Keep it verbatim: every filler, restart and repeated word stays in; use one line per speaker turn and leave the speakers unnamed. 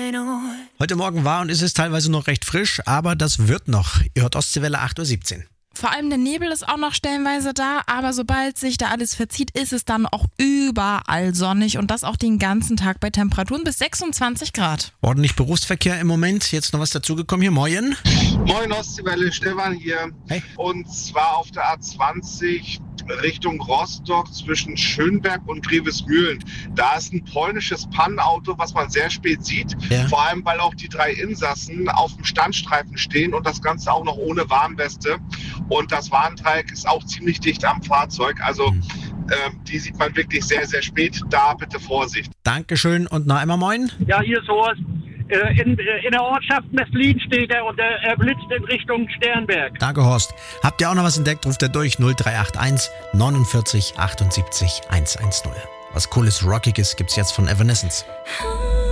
Heute Morgen war und ist es teilweise noch recht frisch, aber das wird noch. Ihr hört Ostseewelle acht Uhr siebzehn.
Vor allem der Nebel ist auch noch stellenweise da, aber sobald sich da alles verzieht, ist es dann auch überall sonnig und das auch den ganzen Tag bei Temperaturen bis sechsundzwanzig Grad.
Ordentlich Berufsverkehr im Moment. Jetzt noch was dazugekommen hier. Moin.
Moin Ostseewelle, Stefan hier.
Hey.
Und zwar auf der A zwanzig Richtung Rostock zwischen Schönberg und Grevesmühlen. Da ist ein polnisches Pannenauto, was man sehr spät sieht.
Ja.
Vor allem, weil auch die drei Insassen auf dem Standstreifen stehen und das Ganze auch noch ohne Warnweste. Und das Warndreieck ist auch ziemlich dicht am Fahrzeug. Also
Mhm.
ähm, die sieht man wirklich sehr, sehr spät. Da bitte Vorsicht.
Dankeschön und noch einmal moin.
Ja, hier ist Horst. Äh, In, äh, in der Ortschaft Messlin steht er und er, er blitzt in Richtung Sternberg.
Danke, Horst. Habt ihr auch noch was entdeckt? Ruft er durch null drei acht eins neunundvierzig achtundsiebzig hundertzehn. Was cooles, rockiges gibt's jetzt von Evanescence.
Oh